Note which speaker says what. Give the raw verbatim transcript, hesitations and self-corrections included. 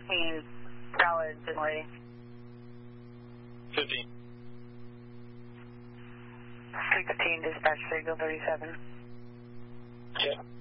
Speaker 1: sixteen, solid and waiting.
Speaker 2: fifteen.
Speaker 1: sixteen, dispatch three, go thirty-seven.
Speaker 2: Yeah.